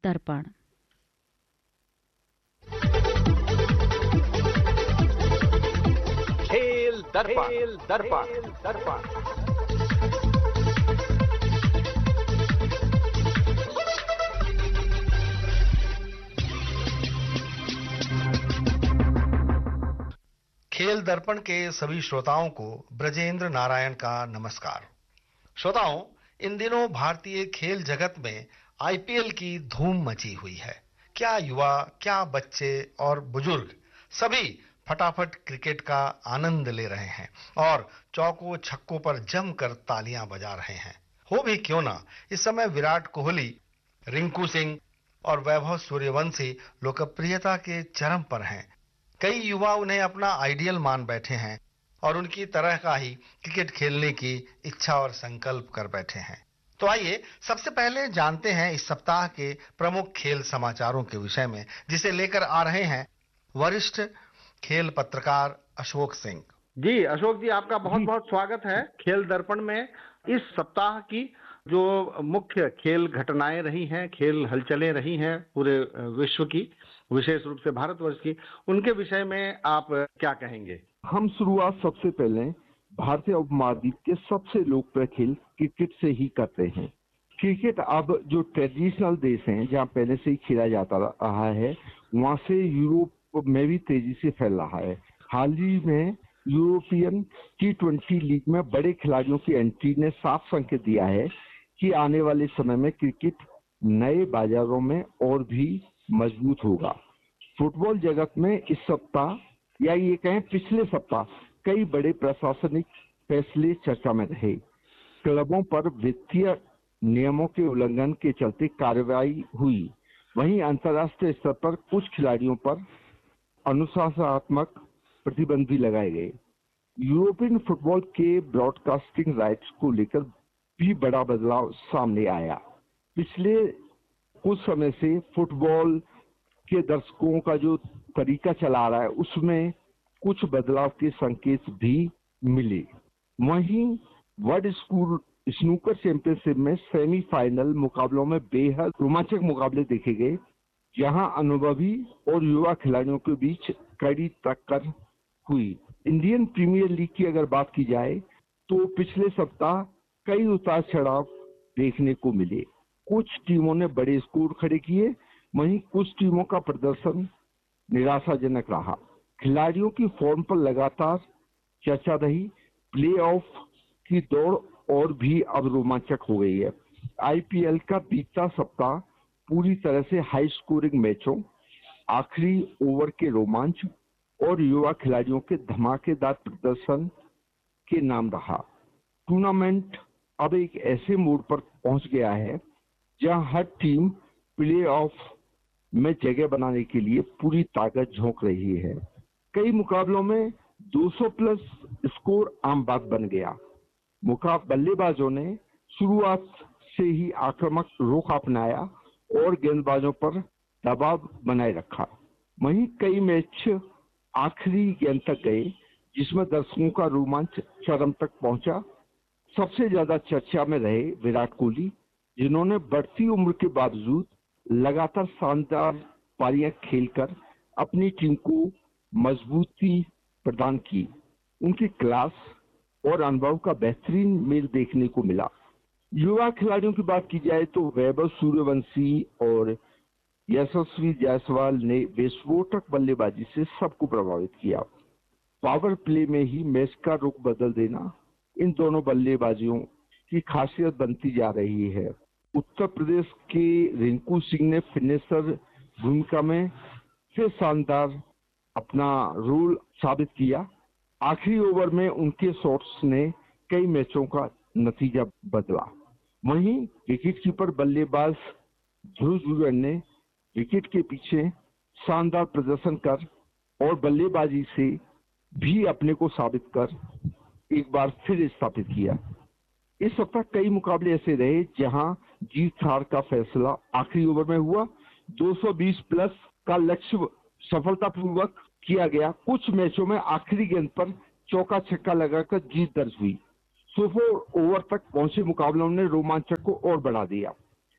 दर्पण। खेल दर्पण। खेल दर्पण के सभी श्रोताओं को ब्रजेंद्र नारायण का नमस्कार। श्रोताओं, इन दिनों भारतीय खेल जगत में आईपीएल की धूम मची हुई है। क्या युवा, क्या बच्चे और बुजुर्ग सभी फटाफट क्रिकेट का आनंद ले रहे हैं और चौकों छक्कों पर जमकर तालियां बजा रहे हैं। हो भी क्यों ना, इस समय विराट कोहली, रिंकू सिंह और वैभव सूर्यवंशी लोकप्रियता के चरम पर हैं। कई युवा उन्हें अपना आइडियल मान बैठे हैं और उनकी तरह का ही क्रिकेट खेलने की इच्छा और संकल्प कर बैठे हैं। तो आइए सबसे पहले जानते हैं इस सप्ताह के प्रमुख खेल समाचारों के विषय में, जिसे लेकर आ रहे हैं वरिष्ठ खेल पत्रकार अशोक सिंह। जी अशोक जी, आपका बहुत बहुत स्वागत है खेल दर्पण में। इस सप्ताह की जो मुख्य खेल घटनाएं रही हैं, खेल हलचलें रही हैं पूरे विश्व की, विशेष रूप से भारतवर्ष की, उनके विषय में आप क्या कहेंगे? हम शुरुआत सबसे पहले भारतीय उपमहाद्वीप के सबसे लोकप्रिय खेल क्रिकेट से ही करते हैं। क्रिकेट अब जो ट्रेडिशनल देश हैं, जहां पहले से ही खेला जाता रहा है, वहां से यूरोप में भी तेजी से फैल रहा है। हाल ही में यूरोपियन T20 लीग में बड़े खिलाड़ियों की एंट्री ने साफ संकेत दिया है कि आने वाले समय में क्रिकेट नए बाजारों में और भी मजबूत होगा। फुटबॉल जगत में इस सप्ताह या ये कहें पिछले सप्ताह कई बड़े प्रशासनिक फैसले चर्चा में रहे। क्लबों पर वित्तीय नियमों के उल्लंघन के चलते कार्रवाई हुई। वहीं अंतर्राष्ट्रीय स्तर पर कुछ खिलाड़ियों पर अनुशासनात्मक प्रतिबंध भी लगाए गए। यूरोपियन फुटबॉल के ब्रॉडकास्टिंग राइट्स को लेकर भी बड़ा बदलाव सामने आया। पिछले कुछ समय से फुटबॉल के दर्शकों का जो तरीका चला आ रहा है, उसमें कुछ बदलाव के संकेत भी मिले। वहीं वर्ल्ड स्कूल स्नूकर चैंपियनशिप में सेमीफाइनल मुकाबलों में बेहद रोमांचक मुकाबले देखे गए, जहां अनुभवी और युवा खिलाड़ियों के बीच कड़ी टक्कर हुई। इंडियन प्रीमियर लीग की अगर बात की जाए तो पिछले सप्ताह कई उतार चढ़ाव देखने को मिले। कुछ टीमों ने बड़े स्कोर खड़े किए, वहीं कुछ टीमों का प्रदर्शन निराशाजनक रहा। खिलाड़ियों की फॉर्म पर लगातार चर्चा रही। प्लेऑफ की दौड़ और भी अब रोमांचक हो गई है। आईपीएल का बीता सप्ताह पूरी तरह से हाई स्कोरिंग मैचों, आखिरी ओवर के रोमांच और युवा खिलाड़ियों के धमाकेदार प्रदर्शन के नाम रहा। टूर्नामेंट अब एक ऐसे मोड़ पर पहुंच गया है जहां हर टीम प्लेऑफ में जगह बनाने के लिए पूरी ताकत झोंक रही है। कई मुकाबलों में 200 प्लस स्कोर आम बात बन गया। बल्लेबाजों ने शुरुआत से ही आक्रामक रुख अपनाया और गेंदबाजों पर दबाव बनाए रखा। वहीं कई मैच आखिरी गेंद तक गए, जिसमें दर्शकों का रोमांच चरम तक पहुंचा। सबसे ज्यादा चर्चा में रहे विराट कोहली, जिन्होंने बढ़ती उम्र के बावजूद लगातार शानदार पारियां खेलकर अपनी टीम को मजबूती प्रदान की। उनकी क्लास और अनुभव का बेहतरीन मेल देखने को मिला। युवा खिलाड़ियों की बात की जाए तो वैभव सूर्यवंशी और यशस्वी जायसवाल ने विस्फोटक बल्लेबाजी से सबको प्रभावित किया। पावर प्ले में ही मैच का रुख बदल देना इन दोनों बल्लेबाजियों की खासियत बनती जा रही है। उत्तर प्रदेश के रिंकू सिंह ने फिनिशर भूमिका में फिर शानदार अपना रोल साबित किया। आखिरी ओवर में उनके शॉट्स ने कई मैचों का नतीजा बदला। वहीं विकेटकीपर बल्लेबाज ध्रुव जुरैल ने विकेट के पीछे शानदार प्रदर्शन कर और बल्लेबाजी से भी अपने को साबित कर एक बार फिर स्थापित किया। इस सप्ताह कई मुकाबले ऐसे रहे जहां जीत हार का फैसला आखिरी ओवर में हुआ। 220 प्लस का लक्ष्य सफलतापूर्वक किया गया। कुछ मैचों में आखिरी गेंद पर चौका छक्का लगाकर जीत दर्ज हुई। 100 ओवर तक पहुंचे मुकाबलों ने रोमांचक को और बढ़ा दिया।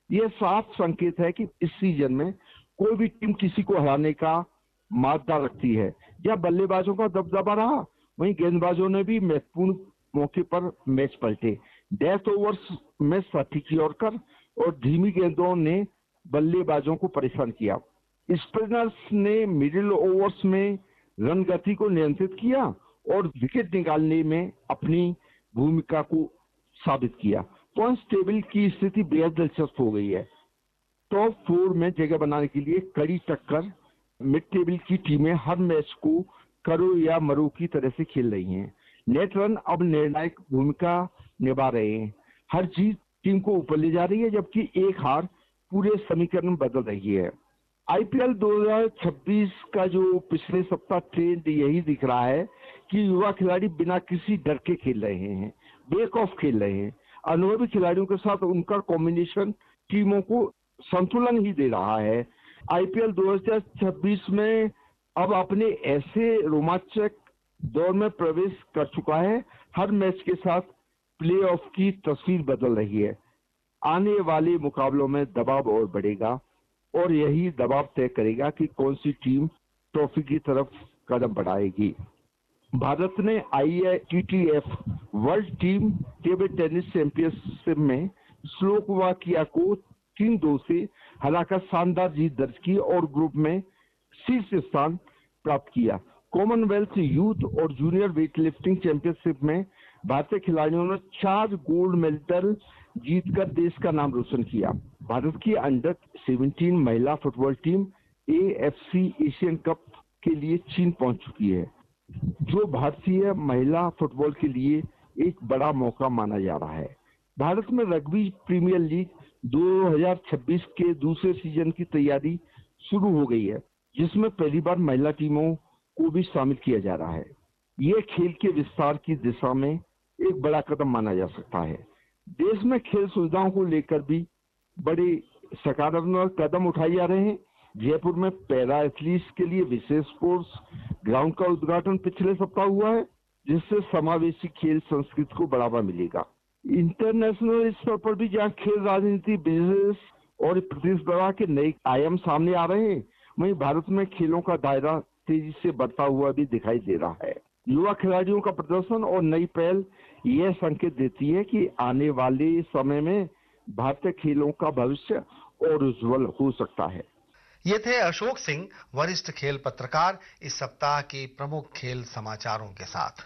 यह साफ संकेत है कि इस सीजन में कोई भी टीम किसी को हराने का मादा रखती है। जब बल्लेबाजों का दबदबा रहा, वहीं गेंदबाजों ने भी महत्वपूर्ण मौके पर मैच पलटे। डेथ ओवर्स में सटीक यॉर्कर और धीमी गेंदों ने बल्लेबाजों को परेशान किया। स्पिनर्स ने मिडिल ओवर्स में रन गति को नियंत्रित किया और विकेट निकालने में अपनी भूमिका को साबित किया। पॉइंट्स टेबल की स्थिति बेहद दिलचस्प हो गई है। टॉप 4 में जगह बनाने के लिए कड़ी टक्कर मिड टेबल की टीमें हर मैच को करो या मरो की तरह से खेल रही हैं। नेट रन अब निर्णायक भूमिका निभा रहे हैं। हर जीत टीम को ऊपर ले जा रही है, जबकि एक हार पूरे समीकरण बदल रही है। आईपीएल 2026 का जो पिछले सप्ताह ट्रेंड यही दिख रहा है कि युवा खिलाड़ी बिना किसी डर के खेल रहे हैं, बेक ऑफ खेल रहे हैं। अनुभवी खिलाड़ियों के साथ उनका कॉम्बिनेशन टीमों को संतुलन ही दे रहा है। आईपीएल 2026 में अब अपने ऐसे रोमांचक दौर में प्रवेश कर चुका है। हर मैच के साथ प्लेऑफ की तस्वीर बदल रही है। आने वाले मुकाबलों में दबाव और बढ़ेगा और यही दबाव तय करेगा कि कौन सी टीम ट्रॉफी की तरफ कदम बढ़ाएगी। भारत ने IITTF world team table tennis championship में स्लोवाकिया को 3-2 से हराकर शानदार जीत दर्ज की और ग्रुप में शीर्ष स्थान प्राप्त किया। कॉमनवेल्थ यूथ और जूनियर वेट लिफ्टिंग चैंपियनशिप में भारतीय खिलाड़ियों ने 4 गोल्ड मेडल जीतकर देश का नाम रोशन किया। भारत की अंडर 17 महिला football team AFC Asian cup के लिए चीन पहुंच चुकी है, जो भारतीय महिला फुटबॉल के लिए एक बड़ा मौका माना जा रहा है। भारत में रग्बी प्रीमियर लीग 2026 के दूसरे सीजन की तैयारी शुरू हो गई है, जिसमें पहली बार महिला टीमों को भी शामिल किया जा रहा है। यह खेल के विस्तार की दिशा में एक बड़ा कदम माना जा सकता है। देश में खेल सुविधाओं को लेकर भी बड़े सकारात्मक कदम उठाए जा रहे हैं। जयपुर में पैरा एथलीट्स के लिए विशेष स्पोर्ट्स ग्राउंड का उद्घाटन पिछले सप्ताह हुआ है, जिससे समावेशी खेल संस्कृति को बढ़ावा मिलेगा। इंटरनेशनल स्तर पर भी जहां खेल राजनीति, बिजनेस और प्रतिस्पर्धा के नए आयाम सामने आ रहे हैं, वहीं भारत में खेलों का दायरा तेजी से बढ़ता हुआ भी दिखाई दे रहा है। युवा खिलाड़ियों का प्रदर्शन और नई पहल यह संकेत देती है कि आने वाले समय में भारतीय खेलों का भविष्य और उज्जवल हो सकता है। ये थे अशोक सिंह, वरिष्ठ खेल पत्रकार, इस सप्ताह के प्रमुख खेल समाचारों के साथ।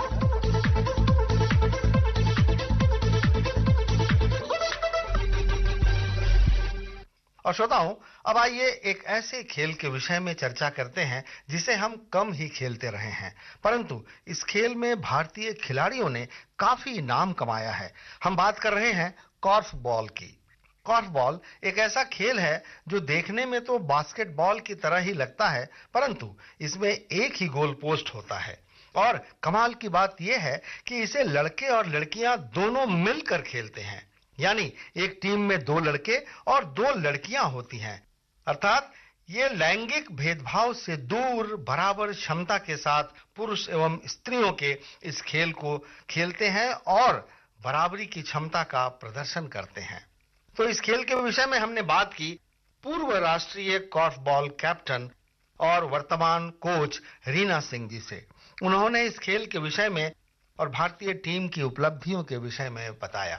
और श्रोताओं, अब आइए एक ऐसे खेल के विषय में चर्चा करते हैं जिसे हम कम ही खेलते रहे हैं, परंतु इस खेल में भारतीय खिलाड़ियों ने काफी नाम कमाया है। हम बात कर रहे हैं कॉर्फबॉल की। कॉर्फबॉल एक ऐसा खेल है जो देखने में तो बास्केटबॉल की तरह ही लगता है, परंतु इसमें एक ही गोल पोस्ट होता है। और कमाल की बात यह है कि इसे लड़के और लड़कियां दोनों मिलकर खेलते हैं, यानी एक टीम में 2 लड़के और 2 लड़कियां होती हैं। अर्थात ये लैंगिक भेदभाव से दूर बराबर क्षमता के साथ पुरुष एवं स्त्रियों के इस खेल को खेलते हैं और बराबरी की क्षमता का प्रदर्शन करते हैं। तो इस खेल के विषय में हमने बात की पूर्व राष्ट्रीय कॉर्फबॉल कैप्टन और वर्तमान कोच रीना सिंह जी से। उन्होंने इस खेल के विषय में और भारतीय टीम की उपलब्धियों के विषय में बताया।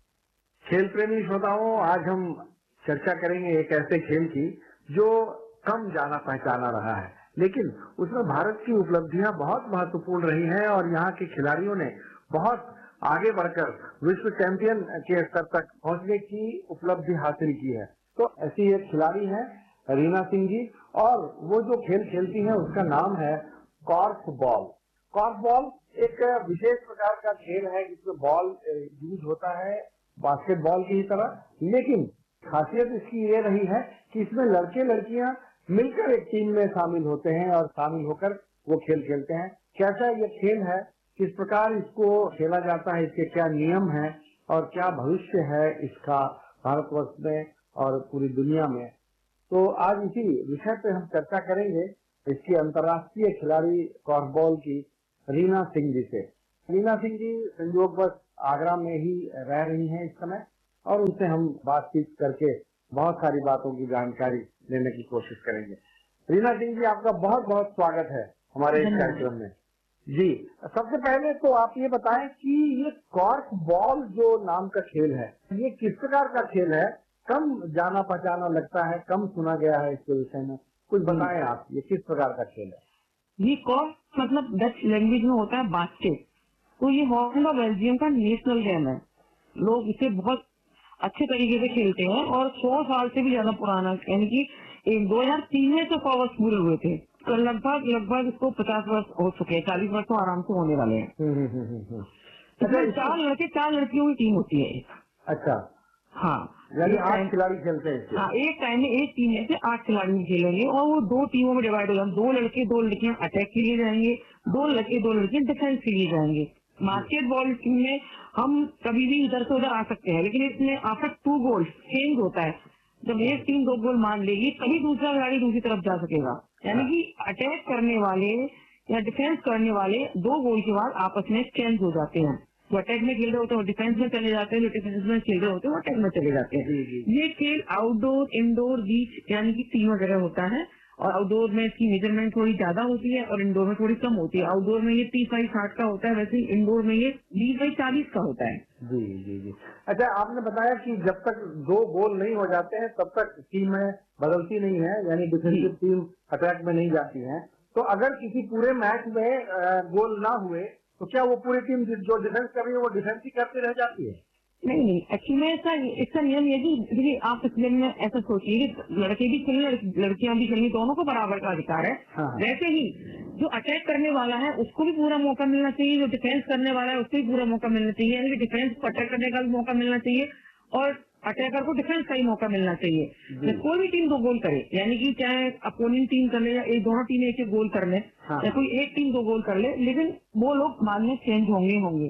खेल प्रेमी श्रोताओं, आज हम चर्चा करेंगे एक ऐसे खेल की जो कम जाना पहचाना रहा है, लेकिन उसमें भारत की उपलब्धियां बहुत महत्वपूर्ण रही हैं और यहाँ के खिलाड़ियों ने बहुत आगे बढ़कर विश्व चैंपियन के स्तर तक पहुंचने की उपलब्धि हासिल की है। तो ऐसी एक खिलाड़ी है रीना सिंह जी, और वो जो खेल खेलती हैं उसका नाम है कॉर्फबॉल। कॉर्फबॉल एक विशेष प्रकार का खेल है जिसमें बॉल यूज होता है बास्केटबॉल की ही तरह, लेकिन खासियत इसकी ये रही है कि इसमें लड़के लड़कियां मिलकर एक टीम में शामिल होते हैं और शामिल होकर वो खेल खेलते हैं। कैसा ये खेल है, किस प्रकार इसको खेला जाता है, इसके क्या नियम हैं और क्या भविष्य है इसका भारतवर्ष में और पूरी दुनिया में, तो आज इसी विषय पे हम चर्चा करेंगे इसकी अंतर्राष्ट्रीय खिलाड़ी कॉर्फबॉल की रीना सिंह जी से। रीना सिंह जी संयोगवश आगरा में ही रह रही हैं इस समय और उनसे हम बातचीत करके बहुत सारी बातों की जानकारी लेने की कोशिश करेंगे। रीना सिंह जी, आपका बहुत बहुत स्वागत है हमारे इस कार्यक्रम में। जी, सबसे पहले तो आप ये बताएं कि ये कॉर्क बॉल जो नाम का खेल है, ये किस प्रकार का खेल है? कम जाना पहचाना लगता है, कम सुना गया है इसके विषय में, कुछ बताएं आप, ये किस प्रकार का खेल है? ये कॉर्क मतलब डच लैंग्वेज में होता है बास्केट। तो ये हॉलैंड और बेल्जियम का नेशनल गेम है। लोग इसे बहुत अच्छे तरीके से खेलते हैं और 100 साल से भी ज्यादा पुराना, यानी कि 2003 में तो कॉवर्स पूरे हुए थे, तो लगभग इसको 50 वर्ष हो चुके हैं, 40 वर्ष तो आराम से होने वाले हैं। तो 4 लड़के 4 लड़कियों की टीम होती है। अच्छा, हाँ, यानी 8 खिलाड़ी खेलते हैं। हाँ, एक टाइम में एक टीम में से 8 खिलाड़ी खेलेंगे और वो 2 टीमों में डिवाइड हो जाएंगे। 2 लड़के 2 लड़कियां अटैक के लिए जाएंगे, 2 लड़के 2 लड़कियां डिफेंस के लिए जाएंगे। बास्केटबॉल में हम कभी भी इधर से उधर आ सकते हैं, लेकिन इसमें आफ्टर 2 गोल चेंज होता है। जब एक टीम 2 गोल मान लेगी तभी दूसरा खिलाड़ी दूसरी तरफ जा सकेगा। यानी कि अटैक करने वाले या डिफेंस करने वाले 2 गोल के बाद आपस में चेंज हो जाते हैं। जो अटैक में खेल रहे होते हैं वो डिफेंस में चले जाते हैं, जो डिफेंस में खेल रहे होते हैं वो अटैक में चले जाते हैं। ये खेल आउटडोर, इंडोर, बीच यानी कि 3 जगह होता है। और आउटडोर में इसकी मेजरमेंट थोड़ी ज्यादा होती है और इंडोर में थोड़ी कम होती है। आउटडोर में ये 30x60 का होता है, वैसे ही इंडोर में ये 20x40 का होता है। जी जी जी। अच्छा, आपने बताया कि जब तक 2 गोल नहीं हो जाते हैं तब तक टीमें बदलती नहीं है, यानी डिफेंसिव टीम अटैक में नहीं जाती है। तो अगर किसी पूरे मैच में गोल ना हुए तो क्या वो पूरी टीम जो डिफेंस कर रही है वो डिफेंस ही करती रह जाती है? नहीं, एक्चुअली में इसका नियम ये कि आप इस गेम में ऐसा सोचिए कि लड़के भी खेलने लड़कियां भी खेलनी, दोनों को बराबर का अधिकार है। वैसे ही जो अटैक करने वाला है उसको भी पूरा मौका मिलना चाहिए, जो डिफेंस करने वाला है उसको भी पूरा मौका मिलना चाहिए। यानी कि डिफेंस को अटैक करने का भी मौका मिलना चाहिए और अटैकर को डिफेंस का ही मौका मिलना चाहिए। कोई भी टीम 2 गोल करे, यानी कि चाहे अपोनेंट टीम कर ले या दोनों टीम एक गोल कर ले, या कोई एक टीम 2 गोल कर ले, लेकिन वो लोग बाद में चेंज होंगे।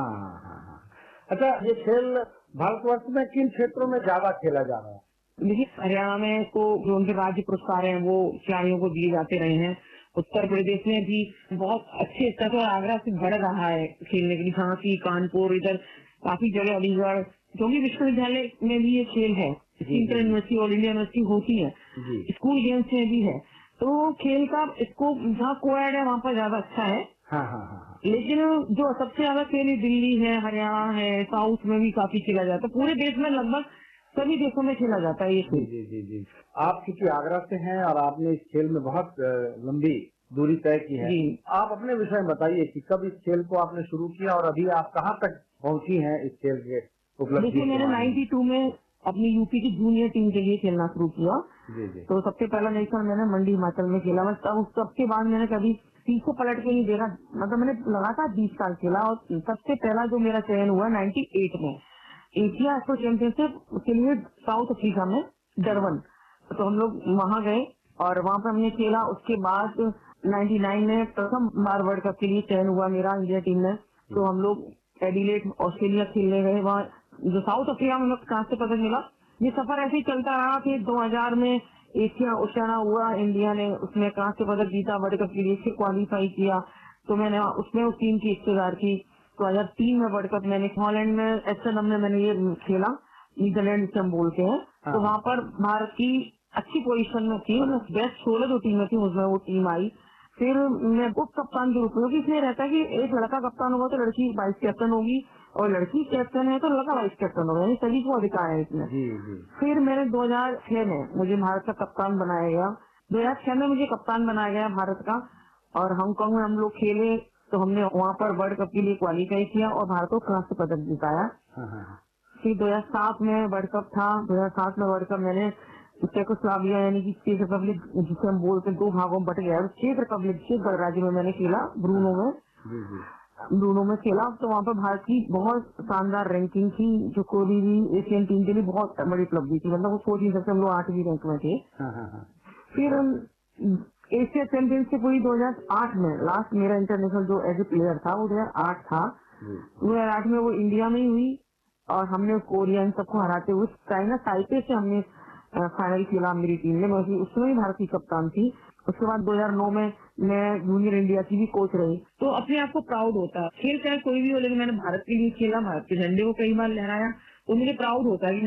अच्छा, ये खेल भारतवर्ष में किन क्षेत्रों में ज्यादा खेला जा रहा है? देखिए, हरियाणा में तो जो उनके राज्य पुरस्कार हैं वो खिलाड़ियों को दिए जाते रहे हैं। उत्तर प्रदेश में भी बहुत अच्छे स्तर पर आगरा से बढ़ रहा है खेलने के लिए। झांसी, कानपुर, इधर काफी जगह, अलीगढ़, जो भी विश्वविद्यालय में भी ये खेल है। Inter university, all India university होती है, स्कूल गेम्स में भी है। तो खेल का इसको जहाँ कोएड है वहाँ पर ज्यादा अच्छा है। लेकिन जो सबसे ज्यादा खेल दिल्ली है, हरियाणा है, साउथ में भी काफी खेला जाता है। पूरे देश में लगभग सभी देशों में खेला जाता है ये खेल। जी। आप क्योंकि आगरा से हैं और आपने इस खेल में बहुत लंबी दूरी तय की है, आप अपने विषय में बताइए कि कब इस खेल को आपने शुरू किया और अभी आप कहाँ तक पहुँची हैं इस खेल के उपलब्धि? देखिए, मैंने 92 में अपनी यूपी की जूनियर टीम के लिए खेलना शुरू किया। तो सबसे पहला नेशनल मैंने मंडी हिमाचल में खेला। बस तब सबके बाद मैंने कभी पीछे पलट के नहीं देखा। मतलब मैंने लगातार 20 साल खेला और सबसे पहला जो मेरा चयन हुआ 98 में एशिया एस्ट्रो चैंपियनशिप के लिए साउथ अफ्रीका में डरबन। तो हम लोग वहाँ गए और वहाँ पर हमने खेला। उसके बाद 99 में प्रथम बार वर्ल्ड कप के लिए चयन हुआ मेरा इंडिया टीम में। तो हम लोग एडिलेड ऑस्ट्रेलिया खेलने गए। वहाँ जो साउथ अफ्रीका में कांस्य पदक मिला। ये सफर ऐसे ही चलता रहा कि 2000 में एशिया ओशियाना हुआ, इंडिया ने उसमें कांस्य पदक जीता, वर्ल्ड कप के लिए फिर क्वालिफाई किया। तो मैंने उसमें उस टीम की हिस्सेदार की। 2003 में वर्ल्ड कप मैंने हॉलैंड में एस्टरडम में मैंने ये खेला, नीदरलैंड से हम बोलते हैं। तो वहाँ पर भारत की अच्छी पोजीशन में थी, मतलब बेस्ट 16 जो टीमें थी उसमें वो टीम आई। फिर मैं उप कप्तान के रूप में, इसमें रहता है कि एक लड़का कप्तान होगा तो लड़की वाइस कैप्टन होगी और लड़की कैप्टन है तो लड़का वाइस कैप्टन होगा, यानी सभी को अधिकार है इसमें। फिर मैंने 2006 में मुझे भारत का कप्तान बनाया गया। 2006 में मुझे कप्तान बनाया गया भारत का और हांगकांग में हम लोग खेले। तो हमने वहाँ पर वर्ल्ड कप के लिए क्वालिफाई किया और भारत को कांस्य पदक जिताया। फिर 2007 में वर्ल्ड कप था। 2007 में वर्ल्ड कप मैंने चेकोस्लोवाकिया यानी कि चेक रिपब्लिक जिसे हम बोलते हैं 2 भागों में बट गया, चेक रिपब्लिक के गणराज्य में मैंने खेला, ब्रूनो में खेला। तो वहाँ पर भारत की बहुत शानदार रैंकिंग थी, जो कोई भी एशियन टीम के लिए बहुत बड़ी उपलब्धि थी। मतलब वो सोच नहीं सकते, हम लोग 8वीं रैंक में थे। फिर एशिया चैंपियनशिप हुई 2008 में। लास्ट मेरा इंटरनेशनल जो एज ए प्लेयर था वो 2008 था। 2008 में वो इंडिया में ही हुई और हमने कोरिया इन सबको हराते हुए चाइना ताइपे से हमने फाइनल खेला मेरी टीम ने। मैं उसमें भी भारत की कप्तान थी। उसके बाद 2009 में मैं जूनियर इंडिया की भी कोच रही। तो अपने आप को प्राउड होता है। खेल चाहे कोई भी हो, लेकिन मैंने भारत के लिए खेला, भारत के झंडे को कई बार लहराया। तो मुझे प्राउड होता है कि